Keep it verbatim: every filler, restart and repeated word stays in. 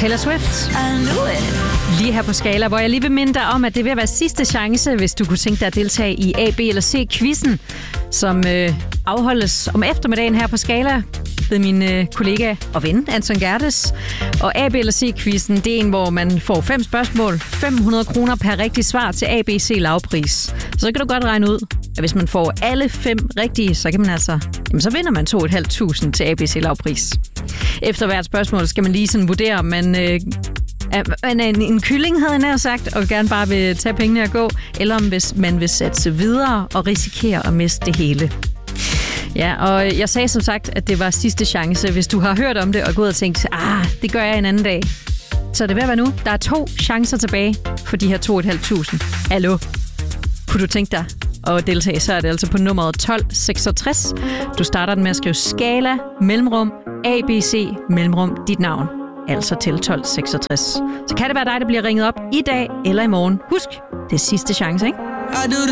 Taylor Swift. Lige her på Skala, hvor jeg lige vil minde dig om, at det vil være sidste chance, hvis du kunne tænke dig at deltage i A, B eller C-quizzen, som øh, afholdes om eftermiddagen her på Skala ved min øh, kollega og ven, Anton Gertes. Og A, B eller C-quizzen, det er en, hvor man får fem spørgsmål, fem hundrede kroner per rigtig svar til A, B, C lavpris. Så kan du godt regne ud, at hvis man får alle fem rigtige, så kan man altså, jamen så vinder man to tusind fem hundrede til A, B, C lavpris. Efter hvert spørgsmål skal man lige sådan vurdere, om man øh, er, man er en, en kylling, havde jeg nær sagt, og gerne bare vil tage pengene og gå, eller om hvis man vil satse videre og risikere at miste det hele. Ja, og jeg sagde som sagt, at det var sidste chance. Hvis du har hørt om det og gået og tænkt, ah, det gør jeg en anden dag. Så det vil være nu. Der er to chancer tilbage for de her to tusind fem hundrede. Hallo? Kunne du tænke dig at deltage, så er det altså på nummeret tolv seksogtres. Du starter den med at skrive Skala, mellemrum, A B C, mellemrum, dit navn. Altså til tolv seksogtres. Så kan det være dig, der bliver ringet op i dag eller i morgen. Husk, det er sidste chance, ikke?